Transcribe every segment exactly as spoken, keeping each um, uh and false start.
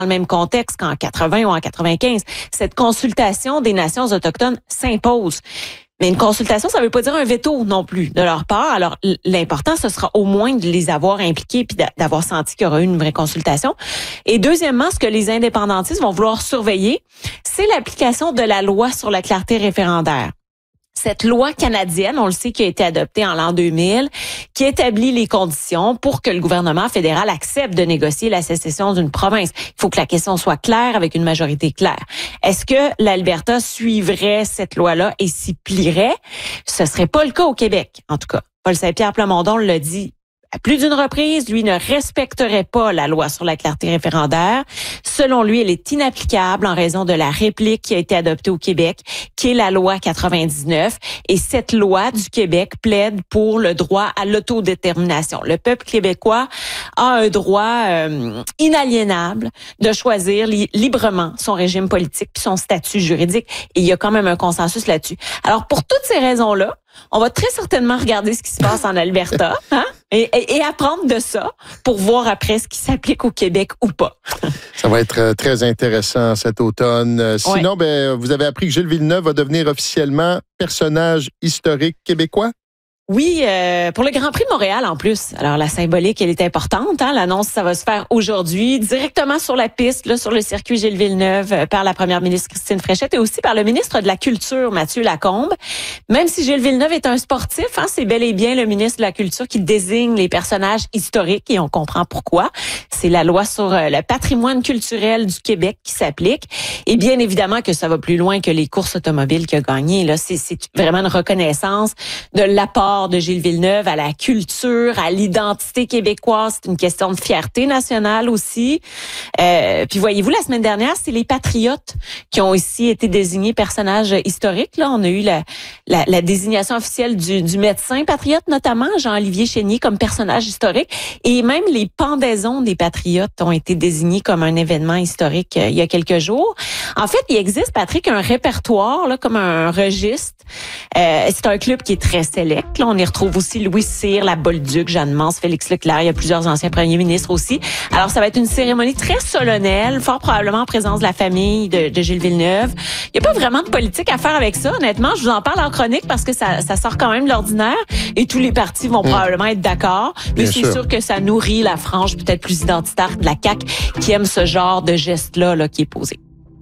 le même contexte qu'en quatre-vingt ou en quatre-vingt-quinze. Cette consultation des nations autochtones s'impose. Mais une consultation, ça ne veut pas dire un veto non plus de leur part. Alors, l'important, ce sera au moins de les avoir impliqués puis d'avoir senti qu'il y aura eu une vraie consultation. Et deuxièmement, ce que les indépendantistes vont vouloir surveiller, c'est l'application de la loi sur la clarté référendaire. Cette loi canadienne, on le sait, qui a été adoptée en l'an deux mille, qui établit les conditions pour que le gouvernement fédéral accepte de négocier la sécession d'une province. Il faut que la question soit claire avec une majorité claire. Est-ce que l'Alberta suivrait cette loi-là et s'y plierait? Ce serait pas le cas au Québec, en tout cas. Paul Saint-Pierre Plamondon l'a dit à plus d'une reprise, lui ne respecterait pas la loi sur la clarté référendaire. Selon lui, elle est inapplicable en raison de la réplique qui a été adoptée au Québec, qui est la loi quatre-vingt-dix-neuf. Et cette loi du Québec plaide pour le droit à l'autodétermination. Le peuple québécois a un droit euh, inaliénable de choisir li- librement son régime politique puis son statut juridique. Et il y a quand même un consensus là-dessus. Alors, pour toutes ces raisons-là, on va très certainement regarder ce qui se passe en Alberta, hein, et, et, et apprendre de ça pour voir après ce qui s'applique au Québec ou pas. Ça va être très intéressant cet automne. Sinon, ouais. ben, vous avez appris que Gilles Villeneuve va devenir officiellement personnage historique québécois? Oui, euh, pour le Grand Prix de Montréal en plus. Alors la symbolique, elle est importante. Hein? L'annonce, ça va se faire aujourd'hui, directement sur la piste, là, sur le circuit Gilles Villeneuve, euh, par la première ministre Christine Fréchette et aussi par le ministre de la Culture, Mathieu Lacombe. Même si Gilles Villeneuve est un sportif, hein, c'est bel et bien le ministre de la Culture qui désigne les personnages historiques et on comprend pourquoi. C'est la loi sur euh, le patrimoine culturel du Québec qui s'applique. Et bien évidemment que ça va plus loin que les courses automobiles qu'il a gagnées. Là, c'est, c'est vraiment une reconnaissance de l'apport de Gilles Villeneuve à la culture, à l'identité québécoise. C'est une question de fierté nationale aussi. Euh, puis voyez-vous, la semaine dernière, c'est les Patriotes qui ont aussi été désignés personnages historiques. Là, on a eu la, la, la désignation officielle du, du médecin patriote, notamment Jean-Olivier Chénier comme personnage historique. Et même les pendaisons des Patriotes ont été désignés comme un événement historique euh, il y a quelques jours. En fait, il existe, Patrick, un répertoire, là, comme un registre. Euh, c'est un club qui est très sélect. Là, on y retrouve aussi Louis Cyr, la Bolduc, Jeanne Mance, Félix Leclerc. Il y a plusieurs anciens premiers ministres aussi. Alors, ça va être une cérémonie très solennelle, fort probablement en présence de la famille de, de Gilles Villeneuve. Il n'y a pas vraiment de politique à faire avec ça, honnêtement. Je vous en parle en chronique parce que ça, ça sort quand même de l'ordinaire et tous les partis vont mmh. probablement être d'accord. Mais Bien c'est sûr. sûr que ça nourrit la frange peut-être plus identitaire de la C A Q qui aime ce genre de geste-là là, qui est posé.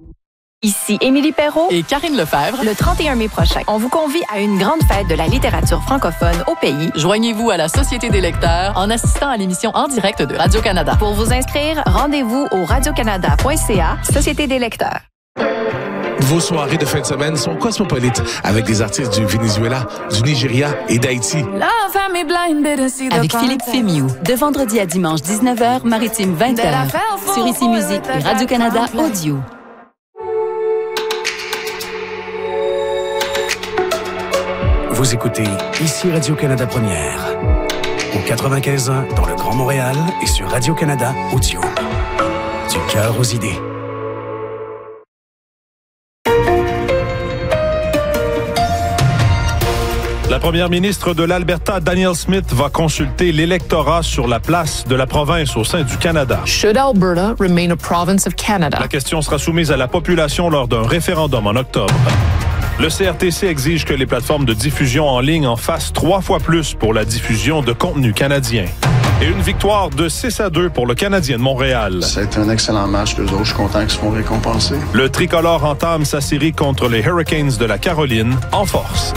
Ici Émilie Perrault et Karine Lefebvre. Le trente et un mai prochain, on vous convie à une grande fête de la littérature francophone au pays. Joignez-vous à la Société des lecteurs en assistant à l'émission en direct de Radio-Canada. Pour vous inscrire, rendez-vous au radiocanada point c a, Société des lecteurs. Vos soirées de fin de semaine sont cosmopolites avec des artistes du Venezuela, du Nigeria et d'Haïti. Avec Philippe Fémiou, de vendredi à dimanche dix-neuf heures, maritime vingt heures, sur Ici Musique et Radio-Canada Audio. Vous écoutez Ici Radio-Canada Première, au quatre-vingt-quinze ans dans le Grand Montréal et sur Radio-Canada Audio. Du cœur aux idées. La première ministre de l'Alberta, Danielle Smith, va consulter l'électorat sur la place de la province au sein du Canada. Should Alberta remain a province of Canada? La question sera soumise à la population lors d'un référendum en octobre. Le C R T C exige que les plateformes de diffusion en ligne en fassent trois fois plus pour la diffusion de contenu canadien. Et une victoire de six à deux pour le Canadien de Montréal. C'est un excellent match, les autres. Je suis content qu'ils seront récompensés. Le tricolore entame sa série contre les Hurricanes de la Caroline en force.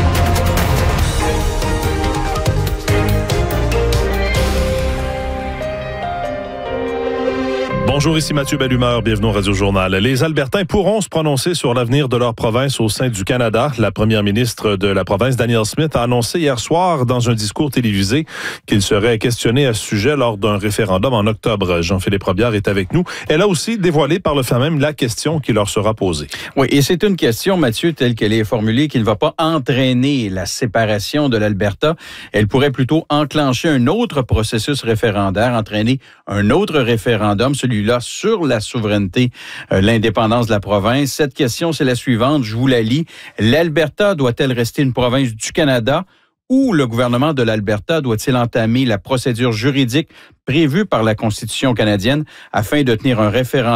Bonjour, ici Mathieu Bellumeur, bienvenue au Radio-Journal. Les Albertains pourront se prononcer sur l'avenir de leur province au sein du Canada. La première ministre de la province, Danielle Smith, a annoncé hier soir dans un discours télévisé qu'il serait questionné à ce sujet lors d'un référendum en octobre. Jean-Philippe Robillard est avec nous. Elle a aussi dévoilé par le fait même la question qui leur sera posée. Oui, et c'est une question, Mathieu, telle qu'elle est formulée, qui ne va pas entraîner la séparation de l'Alberta. Elle pourrait plutôt enclencher un autre processus référendaire, entraîner un autre référendum, celui-là sur la souveraineté, euh, l'indépendance de la province. Cette question, c'est la suivante, je vous la lis. L'Alberta doit-elle rester une province du Canada Où le gouvernement de l'Alberta doit-il entamer la procédure juridique prévue par la Constitution canadienne afin de tenir un référendum